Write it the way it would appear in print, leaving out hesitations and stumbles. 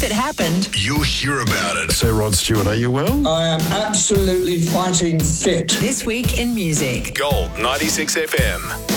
it happened, you'll hear about it. So, Rod Stewart, are you well? I am absolutely fighting fit. this week in music. Gold 96 FM.